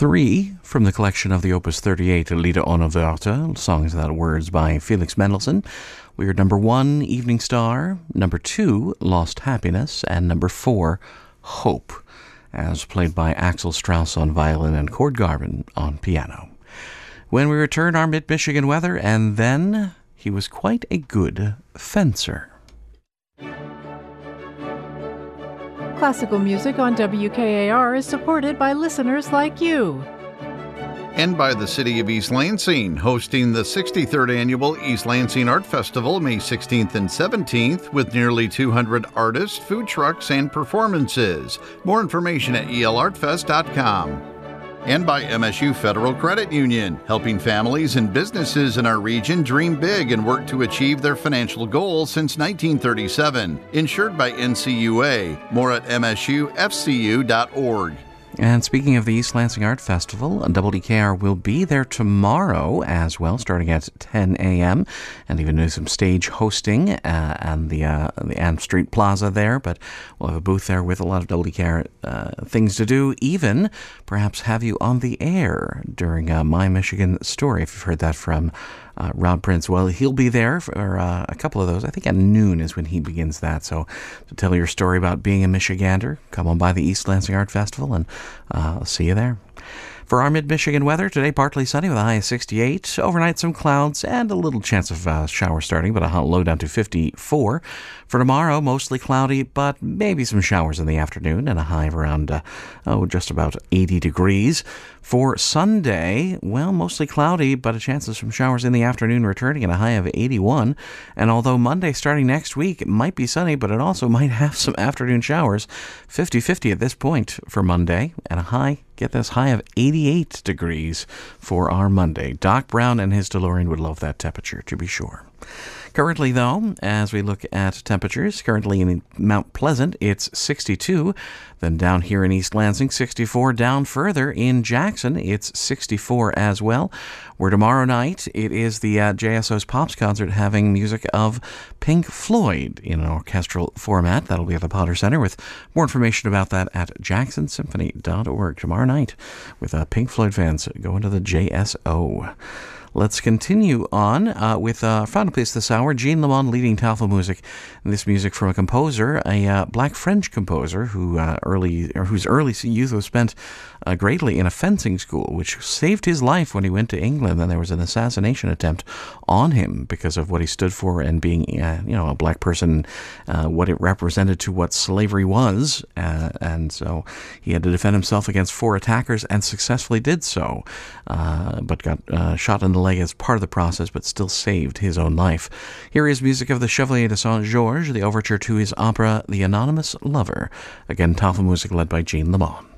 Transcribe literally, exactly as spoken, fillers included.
three from the collection of the Opus thirty-eight, Lieder ohne Wörter, songs without words by Felix Mendelssohn. We are number one, Evening Star, number two, Lost Happiness, and number four, Hope, as played by Axel Strauss on violin and Cord Garvin on piano. When we return, our mid-Michigan weather, and then he was quite a good fencer. Classical music on W K A R is supported by listeners like you. And by the City of East Lansing, hosting the sixty-third Annual East Lansing Art Festival May sixteenth and seventeenth with nearly two hundred artists, food trucks, and performances. More information at E L art fest dot com. And by M S U Federal Credit Union, helping families and businesses in our region dream big and work to achieve their financial goals since nineteen thirty-seven. Insured by N C U A. More at M S U F C U dot org. And speaking of the East Lansing Art Festival, W D K R will be there tomorrow as well, starting at ten a.m. and even do some stage hosting uh, and the uh, the Ann Street Plaza there. But we'll have a booth there with a lot of W D K R uh, things to do, even perhaps have you on the air during uh, My Michigan Story, if you've heard that from Uh, Rob Prince. Well, he'll be there for uh, a couple of those. I think at noon is when he begins that. So to tell your story about being a Michigander, come on by the East Lansing Art Festival, and uh, I'll see you there. For our mid-Michigan weather, today partly sunny with a high of sixty-eight. Overnight some clouds and a little chance of uh, shower starting, but a hot low down to fifty-four. For tomorrow, mostly cloudy, but maybe some showers in the afternoon and a high of around, uh, oh, just about eighty degrees. For Sunday, well, mostly cloudy, but a chance of some showers in the afternoon returning and a high of eighty-one. And although Monday starting next week, it might be sunny, but it also might have some afternoon showers. fifty-fifty at this point for Monday and a high, get this, high of eighty-eight degrees for our Monday. Doc Brown and his DeLorean would love that temperature, to be sure. Currently, though, as we look at temperatures, currently in Mount Pleasant, it's sixty-two. Then down here in East Lansing, sixty-four. Down further in Jackson, it's sixty-four as well. Where tomorrow night, it is the uh, J S O's Pops concert having music of Pink Floyd in an orchestral format. That'll be at the Potter Center, with more information about that at jackson symphony dot org tomorrow night with uh, Pink Floyd fans going to the J S O. Let's continue on uh, with our uh, final piece this hour, Jean Lamond leading Tafelmusik. This music from a composer, a uh, black French composer who uh, early or whose early youth was spent uh, greatly in a fencing school, which saved his life when he went to England. And there was an assassination attempt on him because of what he stood for and being, uh, you know, a black person, uh, what it represented to what slavery was. Uh, and so he had to defend himself against four attackers and successfully did so, uh, but got uh, shot in the leg as part of the process, but still saved his own life. Here is music of the Chevalier de Saint-Georges, the overture to his opera The Anonymous Lover. Again, Tafelmusik led by Jean Lamond.